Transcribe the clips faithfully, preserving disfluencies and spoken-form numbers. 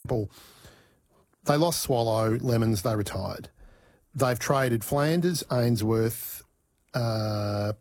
example, they lost Swallow, Lemons, they retired. They've traded Flanders, Ainsworth, uh,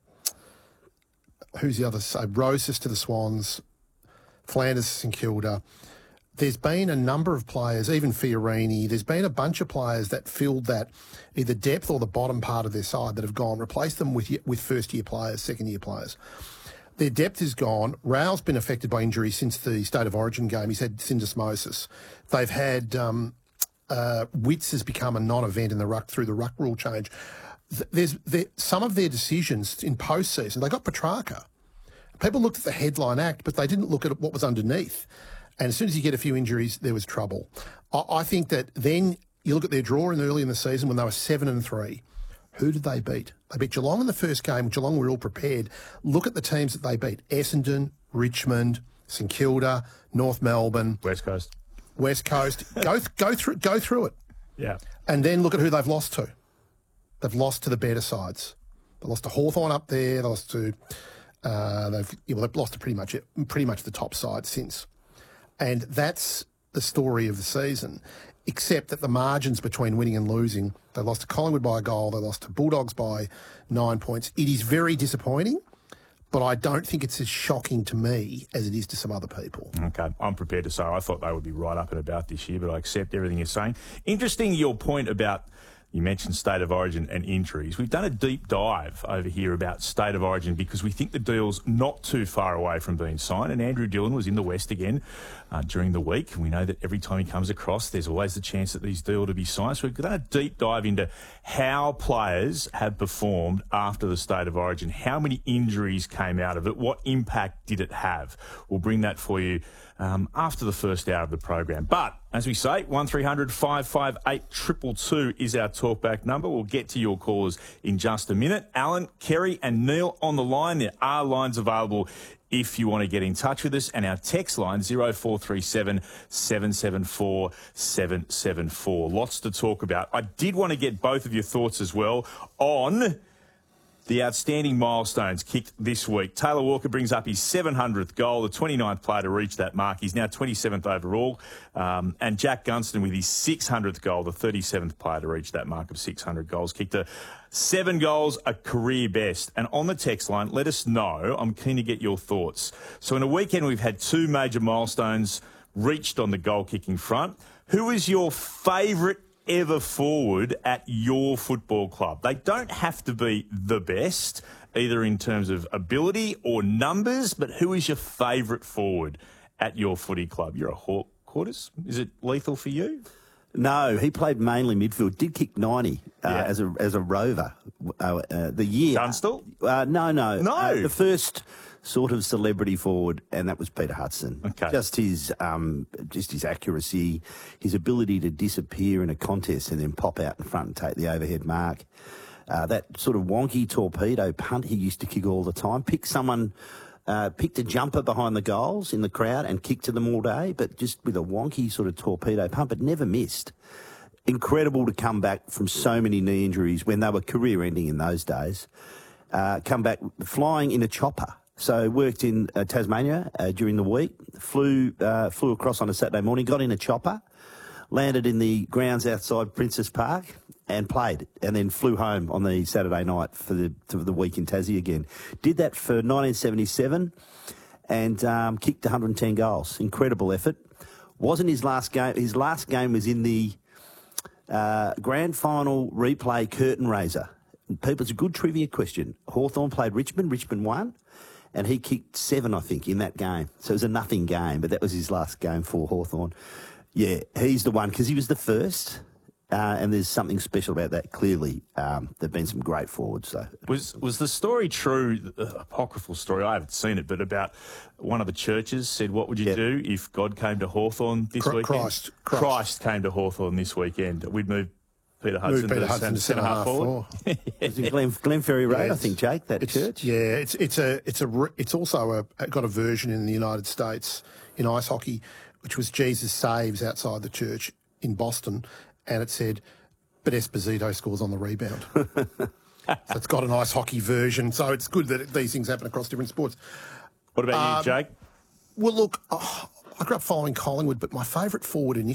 who's the other? So Roses to the Swans, Flanders to St Kilda. There's been a number of players, even Fiorini, there's been a bunch of players that filled that either depth or the bottom part of their side that have gone, replace them with with first-year players, second-year players. Their depth is gone. Rao's been affected by injury since the State of Origin game. He's had syndesmosis. They've had... Um, Uh, Wits has become a non-event in the ruck through the ruck rule change. There's there, some of their decisions in post-season, they got Petrarca. People looked at the headline act, but they didn't look at what was underneath. And as soon as you get a few injuries, there was trouble. I, I think that then you look at their draw in early in the season when they were seven and three. Who did they beat? They beat Geelong in the first game. Geelong were all prepared. Look at the teams that they beat: Essendon, Richmond, St Kilda, North Melbourne, West Coast. West Coast, go th- go through go through it, yeah, and then look at who they've lost to. They've lost to the better sides. They lost to Hawthorn up there. They lost to uh, they've yeah, well, they've lost to pretty much it, pretty much the top side since, and that's the story of the season. Except that the margins between winning and losing, they lost to Collingwood by a goal. They lost to Bulldogs by nine points. It is very disappointing. But I don't think it's as shocking to me as it is to some other people. Okay, I'm prepared to say I thought they would be right up and about this year, but I accept everything you're saying. Interesting your point about, you mentioned State of Origin and injuries. We've done a deep dive over here about State of Origin because we think the deal's not too far away from being signed. And Andrew Dillon was in the West again uh, during the week. We know that every time he comes across, there's always the chance that these deals will be signed. So we've done a deep dive into how players have performed after the State of Origin, how many injuries came out of it, what impact did it have. We'll bring that for you Um, after the first hour of the program. But, as we say, one three hundred five five eight two two two is our talkback number. We'll get to your callers in just a minute. Alan, Kerry and Neil on the line. There are lines available if you want to get in touch with us. And our text line, zero four three seven, seven seven four, seven seven four. Lots to talk about. I did want to get both of your thoughts as well on the outstanding milestones kicked this week. Taylor Walker brings up his seven hundredth goal, the twenty-ninth player to reach that mark. He's now twenty-seventh overall. Um, and Jack Gunston with his six hundredth goal, the thirty-seventh player to reach that mark of six hundred goals. Kicked a seven goals, a career best. And on the text line, let us know. I'm keen to get your thoughts. So in a weekend, we've had two major milestones reached on the goal-kicking front. Who is your favourite ever forward at your football club? They don't have to be the best, either in terms of ability or numbers, but who is your favourite forward at your footy club? You're a Hawk, Quarters. Is it lethal for you? No, he played mainly midfield. Did kick ninety uh, Yeah. as a as a rover. Uh, uh, the year Dunstall? Uh, no, no, No. Uh, the first sort of celebrity forward, and that was Peter Hudson. Okay. Just his um, just his accuracy, his ability to disappear in a contest and then pop out in front and take the overhead mark. Uh, that sort of wonky torpedo punt he used to kick all the time. Pick someone. Uh, picked a jumper behind the goals in the crowd and kicked to them all day, but just with a wonky sort of torpedo pump, it never missed. Incredible to come back from so many knee injuries when they were career-ending in those days. Uh, come back flying in a chopper. So worked in uh, Tasmania uh, during the week, flew uh, flew across on a Saturday morning, got in a chopper, landed in the grounds outside Princess Park and played, and then flew home on the Saturday night for the for the week in Tassie again. Did that for nineteen seventy-seven and um, kicked one hundred ten goals. Incredible effort. Wasn't his last game. His last game was in the uh, grand final replay curtain raiser. And people, it's a good trivia question. Hawthorn played Richmond. Richmond won. And he kicked seven, I think, in that game. So it was a nothing game, but that was his last game for Hawthorn. Yeah, he's the one, because he was the first. Uh, and there's something special about that, clearly. Um, there have been some great forwards, though. Was was the story true, the apocryphal story, I haven't seen it, but about one of the churches said, what would you Yep. do if God came to Hawthorn this Cr- weekend? Christ. Christ. Christ. came to Hawthorn this weekend. We'd move Peter Hudson Move Peter to Hudson to centre half forward. It was in Glen, Glenferrie Road, Yeah, I think, Jake, that it's, church. Yeah, it's it's a it's a re- it's also a, got a version in the United States in ice hockey, which was Jesus saves outside the church in Boston, and it said, but Esposito scores on the rebound. So it's got an ice hockey version. So it's good that these things happen across different sports. What about Um, you, Jake? Well, look, oh, I grew up following Collingwood, but my favourite forward in,